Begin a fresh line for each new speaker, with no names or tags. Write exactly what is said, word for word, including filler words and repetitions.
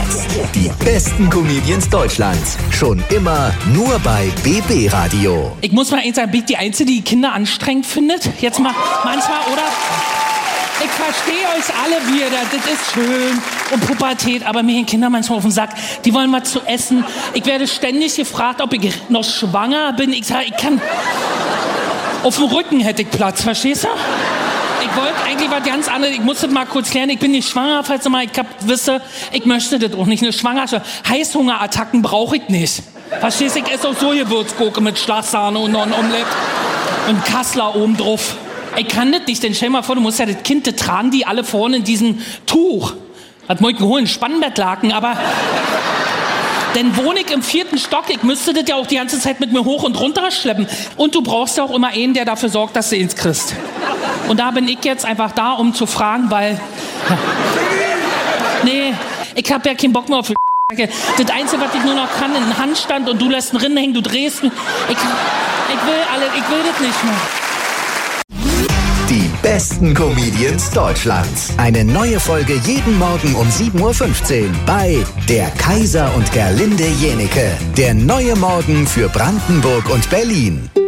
Jetzt die besten Comedians Deutschlands. Schon immer nur bei B B Radio.
Ich muss mal eins sagen, bin ich die Einzige, die Kinder anstrengend findet? Jetzt mal manchmal, oder? Ich verstehe euch alle wieder, das ist schön und Pubertät, aber mir gehen Kinder manchmal auf den Sack. Die wollen was zu essen. Ich werde ständig gefragt, ob ich noch schwanger bin. Ich sage, ich kann... Auf dem Rücken hätte ich Platz, verstehst du? Ich wollte eigentlich was ganz anderes. Ich muss das mal kurz klären. Ich bin nicht schwanger, falls du mal, ich hab, wisse, ich möchte das auch nicht. Eine Schwangerschaft. Heißhungerattacken brauche ich nicht. Verstehst du? Ich esse auch so Gewürzgurke mit Schlagsahne und noch ein Omelett und Kassler oben drauf. Ich kann das nicht, denn stell dir mal vor, du musst ja das Kind, das tragen die alle vorne in diesem Tuch. Was muss ich denn holen? Spannbettlaken, aber... Denn wohne ich im vierten Stock, ich müsste das ja auch die ganze Zeit mit mir hoch und runter schleppen. Und du brauchst ja auch immer einen, der dafür sorgt, dass du ins kriegst. Und da bin ich jetzt einfach da, um zu fragen, weil... Ja. Nee, ich hab ja keinen Bock mehr auf... Das Einzige, was ich nur noch kann, ist ein Handstand und du lässt einen Rinnen hängen, du drehst mich. Ich, ich will alle, ich will das nicht mehr.
Die besten Comedians Deutschlands. Eine neue Folge jeden Morgen um sieben Uhr fünfzehn bei Der Kaiser und Gerlinde Jenieke. Der neue Morgen für Brandenburg und Berlin.